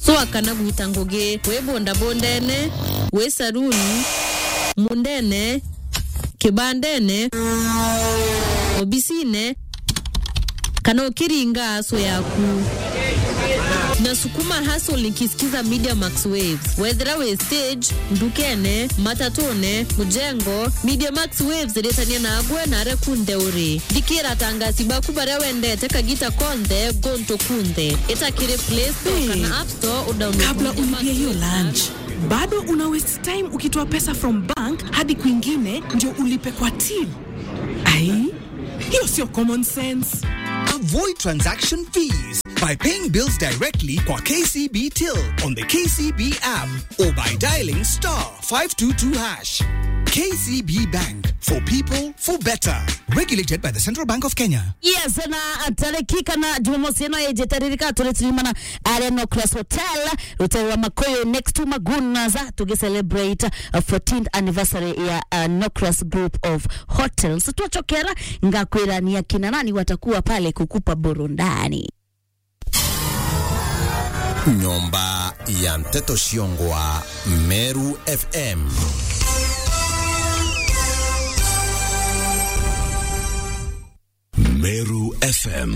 So akana gutangoge we bonda bondene we saruni mundene kibandene obisine kana ukiringa aso yaku na sukuma hustle nikisikiza Media Max Waves whether we stage ndukene matatone mujengo Media Max Waves retania na agwe na rekunde uri dikira tangasi bakubare wende teka gita konde gonto kunde itakire Play Store kana App Store udownload. Kabla ulipie hiyo lunch bado una waste time ukitoa pesa from bank hadi kwingine ndio ulipe kwa till. Ai, hiyo sio common sense. Avoid transaction fees by paying bills directly kwa KCB Till on the KCB app or by dialing *522#. KCB Bank, for people, for better. Regulated by the Central Bank of Kenya. Yes, na atarikika na Jumamosi na yejetarika tulitimana Arena Cross Hotel wa Makoyo next to Magunaza to celebrate a 14th anniversary ya Nocras Group of Hotels. Tuachokera ngakwira ni akina nani watakuwa pale kukupa burundani. Nyomba ya Mteto Shiongwa, Meru FM. Meru FM.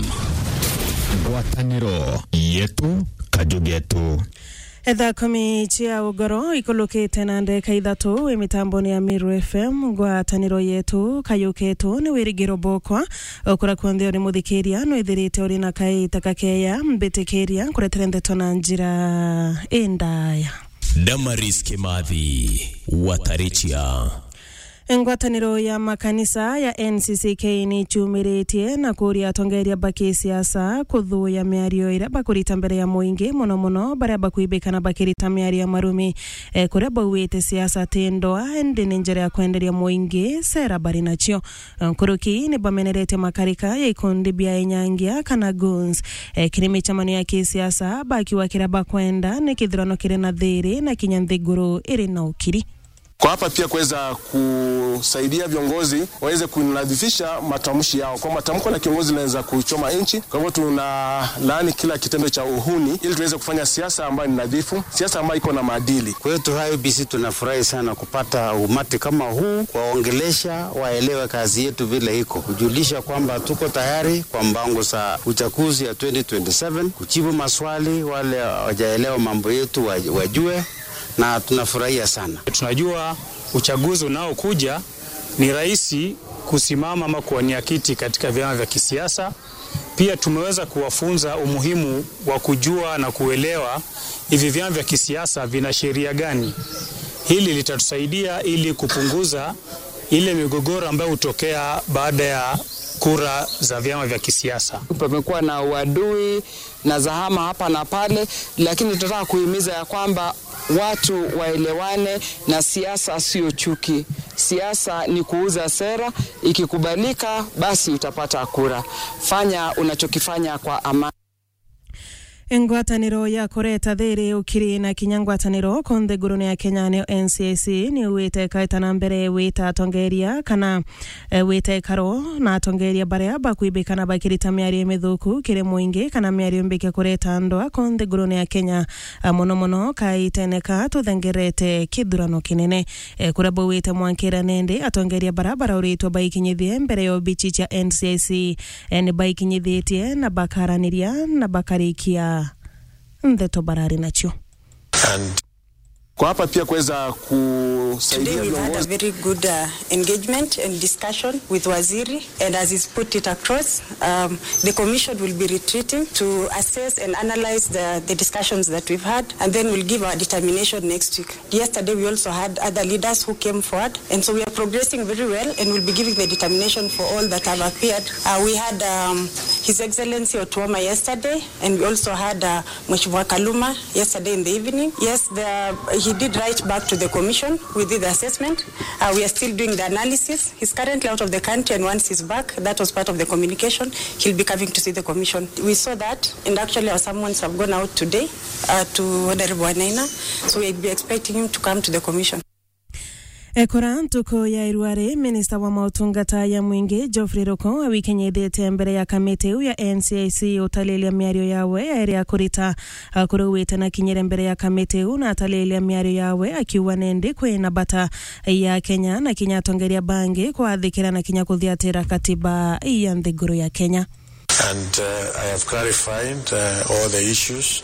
Ngwataniro yetu kajugetu. Edha kumi chia ugoro ikolokete na ndeka ithatu emitamboni ya Meru FM ngwataniro yetu kayuketu ni wirigiro bokwa okura kwonde ori muthikiria no ithirite ori na kai takakeya mbitikiria kureterendeto na njira endaya. Damaris Kimathi Watarichia. Ngwataniro ya makanisa ya NCCK ni chumiritie na kuria tongeria baki siasa kuthuya miario ira bakurita mbere ya muingi muno bare bakuibekana bakirita miario marumi kuria bawite siasa tendoa ndine njira ya kwenderia muingi sera bari nacio kuruki ni bamenerete makarika ya ikundi bia enyangia kana guns kirimi chamani ya kisiasa bakiwa kiraba kwenda ni kithirano kire na thiri na kinyanthiguru iri na ukiri. Kwa hapa pia kuweza kusaidia viongozi waweze kunadhifisha matamshi yao. Kwa matamko na kiongozi linaweza kuchoma nchi. Kwa hivyo tunalaani kila kitendo cha uhuni ili tuweze kufanya siasa ambayo ni nadhifu, siasa ambayo iko na maadili. Kwa hiyo IEBC tunafurahi sana kupata umati kama huu, kuwaongelesha waelewe kazi yetu vile iko, kujulisha kwamba tuko tayari kwa mpango za uchaguzi ya 2027, kujibu maswali wale hawajaelewa mambo yetu wajue. Na tunafurahia sana. Tunajua uchaguzi unaokuja ni rahisi kusimama ama kuwania kiti katika vyama vya kisiasa. Pia tumeweza kuwafunza umuhimu wa kujua na kuelewa hivi vyama vya kisiasa vina sheria gani. Hili litatusaidia ili kupunguza ile migogoro ambayo hutokea baada ya kura za vyama vya kisiasa. Pamekuwa na uadui na zahama hapa na pale, lakini tunataka kuhimiza ya kwamba watu waelewane na siasa sio chuki. Siasa ni kuuza sera, ikikubalika basi utapata kura. Fanya unachokifanya kwa amani. Ngwataniro ya koreta thiri ukiri na kinyangwataniro konde gurune ya Kenya ni NCAC ni wite kaitana mbere wita tongeria kana wite karo na tongeria bare bakuibekana bakirita miari methuku kire muingi kana miari mbike koreta ndoa konde gurune ya Kenya mono kaiteneka tuthengerete kidurano kinene kurabo wite mwankira nende atongeria barabara urito baikinyithie mbere yo bichi cha NCAC ni baikinyithietie na bakaraniria na bakarikia ndeto barari nacho. Kwa hapa pia kuweza kusaidia viongozi. Today we had a very good engagement and discussion with Waziri, and as he's put it across, the commission will be retreating to assess and analyze the discussions that we've had, and then we'll give our determination next week. Yesterday we also had other leaders who came forward, and so we are progressing very well, and we'll be giving the determination for all that have appeared. We had His Excellency Otuoma yesterday, and we also had Mheshimiwa Kaluma yesterday in the evening. Yes, he did write back to the commission. We did the assessment. We are still doing the analysis. He's currently out of the country, and once he's back, that was part of the communication, he'll be coming to see the commission. We saw that, and actually our summons have gone out today to Honorable Wanaina, so we'll be expecting him to come to the commission. Ekora ntuko ya Irware, Minista wa mautungata ya mwingi Geoffrey Roko awikenyethete mbere ya kamiti ya NCIC utalilia miario yawe ya kurita kuruwita na kinyere mbere ya kamiti na atalilia miario yawe akiwa nende kwena bata ya Kenya na kinyatongeria bangi kwa thikira na kinya kuthiatira katiba ya nthiguru ya Kenya. And I have clarified all the issues,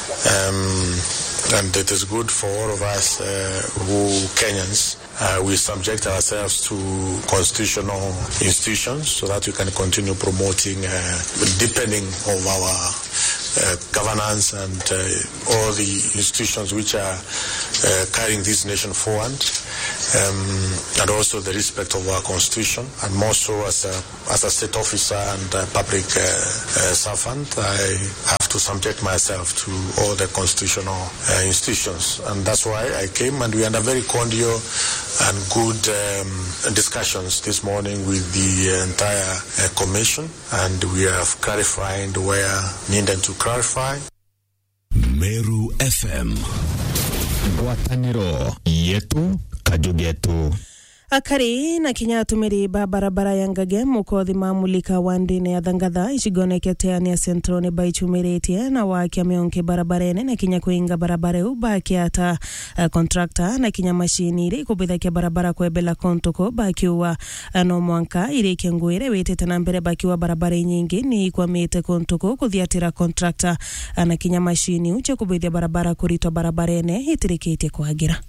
and it is good for all of us who Kenyans. We subject ourselves to constitutional institutions so that we can continue promoting deepening of our governance and all the institutions which are carrying this nation forward, and also the respect of our constitution, and more so as a state officer and a public servant, I have to subject myself to all the constitutional institutions, and that's why I came, and we had a very cordial and good discussions this morning with the entire commission, and we have clarified where needed to clarify. Meru FM, Gwataniro yetu kajugetu. Akari na kinya tumiri barabara ya Ngage mukothi mamulika wandine ya Thangatha ishigonekete ya Centrone baichumiretie na wakia meonke barabarene na kinya kuinga barabara ubaki ata kontrakta na kinya mashini kubitha kia barabara kwebela kontoko bakiwa no mwanka ireke nguire wetete na mbere bakiwa barabara nyingi ni kwa mete kontoko kuthiatira kontrakta na kinya mashini uche kubitha barabara kurito barabarene itirikete kuagira.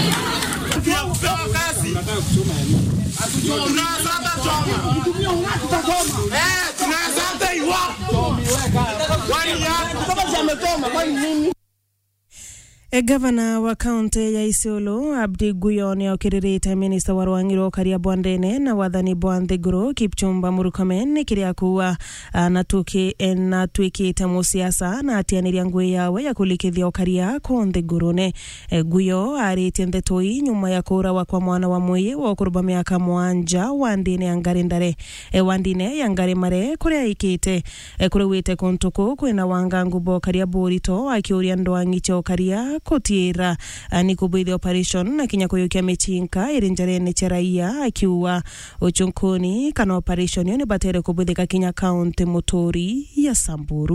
Gavana wa kaunti ya Isiolo Abdi Guyoni okirite Minista wa Rwangiro Karia Bwandene na wathani Bwanthiguru Kipchumba Murkomen kiria kuwa na twikite musiasa na atianiria ngui yawe ya kulikithia Karia Konthigurune. Guyo arite ndetoi nyuma ya kura kwa mwana wa muyi wa kuruba miaka mwanja wandine yangarindare wandine yangare mare kuria ikite kuruwite kontuko kwena wangangu bo Karia Borito akiuria ndwangicho Karia kutira ni kubidhi operation na kinya kuyukia mechinka irinjarene cheraia akiwa uchunkoni kana operation yoni batere kubidhi kakinya county motori ya Samburu.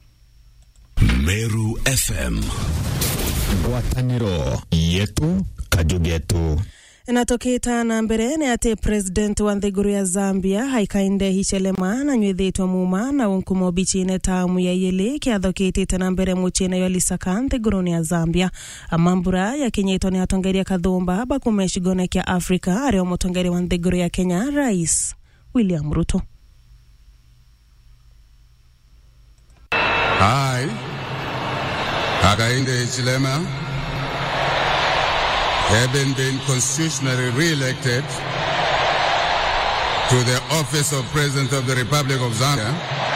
Meru FM, Gwataniro yetu kajugetu. Natokita na mbere ni ate president wa nthiguru ya Zambia Hakainde Hichilema na nyuithitwa muma na unkumo bichine tamu ya yele kiathokitite na mbere muchine yo lisaka nthiguru ya Zambia. Amambura ya kinyito ni atongeria kathumba bakumeshigone kia Afrika areo mutongeri wa nthiguru ya Kenya Rais William Ruto. I, Hakainde Hichilema, having been constitutionally re-elected to the office of President of the Republic of Zambia,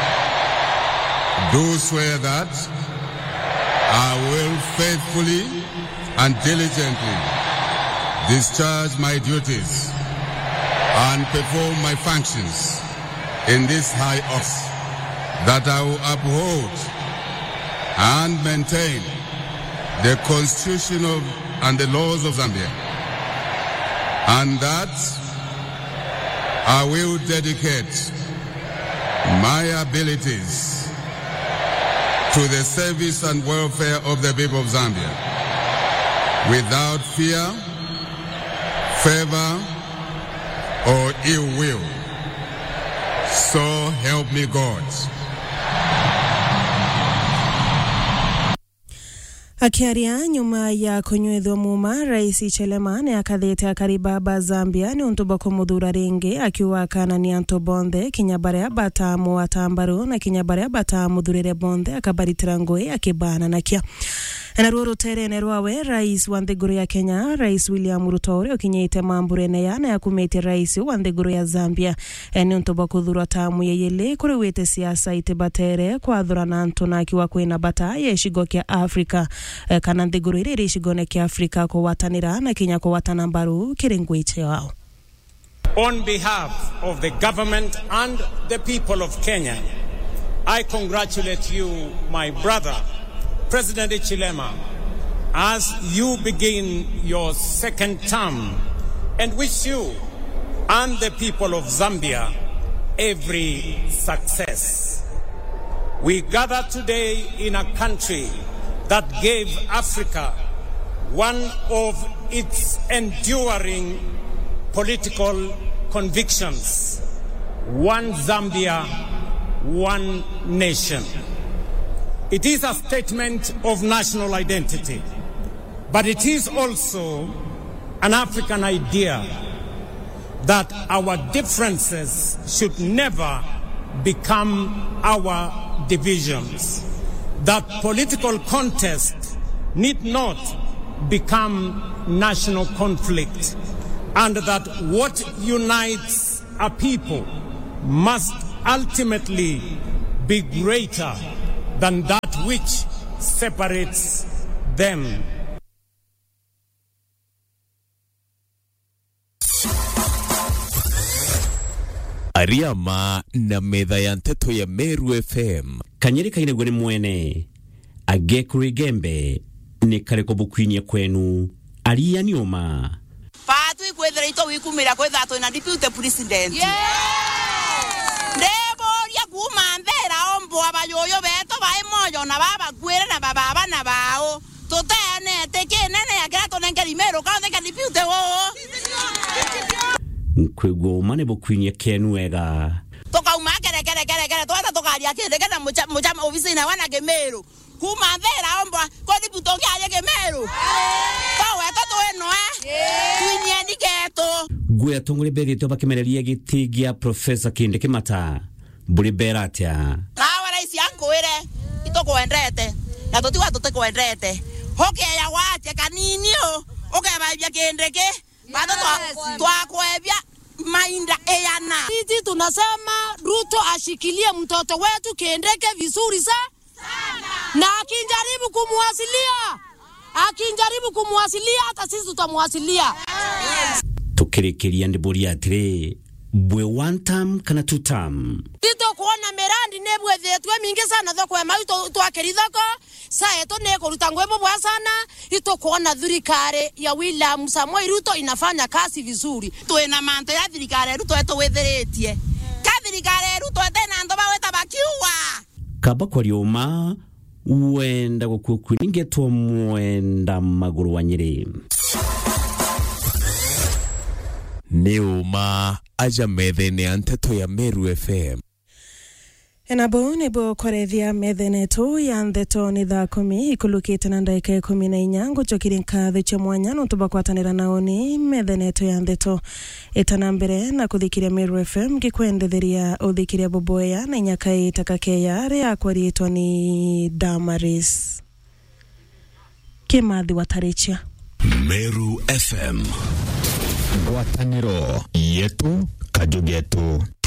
do swear that I will faithfully and diligently discharge my duties and perform my functions in this high office, that I will uphold and maintain the Constitution and the laws of Zambia, and that I will dedicate my abilities to the service and welfare of the people of Zambia without fear, favor, or ill will. So help me God. Akiaria nyuma ya kunyuithwa muma Rais Hichilema ni akathete akaribaba Zambia ni untubako muthura ringi akiwa kana ni antobonthe kinyabarea batamu atambaru na kinyabarea batamu thurire bonthe akabaritira ngui akibana nakia. Na ruo ruterene rwawe Rais wa nthiguru ya Kenya Rais William Ruto okinyite mamburene yana ya kumete Rais wa nthiguru ya Zambia ni untubako thura tamu yeyele kuri wete siasa itibatere kwa thurana antona akiwa kwina bata yeshigo kia Afrika kana nthiguru iri ishigone kia Afrika kwa watanira na Kenya kwa watanambaru kiringwiche wao. On behalf of the government and the people of Kenya, I congratulate you, my brother, President Hichilema, as you begin your second term and wish you and the people of Zambia every success. We gather today in a country that gave Africa one of its enduring political convictions: one Zambia, one nation. It is a statement of national identity, but it is also an African idea that our differences should never become our divisions, that political contest need not become national conflict, and that what unites a people must ultimately be greater than that which separates them. Ariama na metha ya nteto ya Meru FM. Kanyeri kainegwe ni mwene agekuri gembe ni kareko bukwinie kwenu aria nioma patu ikwethera ito wikumira kwetha to na deputy president ndebo ya kumambera ombo abayoyo beto bai moyo na baba kwere na baba na bao totene tekenene ya grato nengerimero ka de deputy wo nkwego mane bukwinie kwenu ega toka umakere kere toata tokaria kende kana mucha ofisi na wana gemero kumambera ombo ko deputy ya gemero tawe toto eno tuinie niketo gwe tongore begeto bakemereria gitigia Professor Kinde Kimata buri beratia na raisi ankoere itokwendete na totiwa totekwendete hoke ya wache kaninio okebaibia kendeke bado twakwebia mainda eyana. Sisi tunasema Ruto ashikilie mtoto wetu Kendeke vizuri sana. Na akijaribu kumwasilia hata sisi tutamwasilia. Tukirekeria ndiburi atire bwe one time kana two time. Tito kuona merandi nebwe thetwe mingi sana thoko ya mai twakerithako sae to ne kuruta ngwebo bwa sana ito kuona thirikari ya William Samoei Ruto inafanya kazi vizuri. Tuena manto ya thirikari Ruto eto wetheretie ka thirikari Ruto tena ndo baweta bakiwa kaba kwa rioma wenda gukukwininge to mwenda maguru wa Nyeri Neuma aja methene anteto ya Meru FM. Enabo nebo korethia methenetu ya ntheto ni thaa 10 ikulukite na ndaika 14 gucokire nkatho cha mwanya no tubakwatanira naoni methenetu ya ntheto etana mbere na kuthikiria Meru FM gikwendetheria uthikiria boboya na nyaka itakakeya ri akwaritwa ni Damaris Kimathi Wataricha. Meru FM, ngwataniro yetu kajugetu.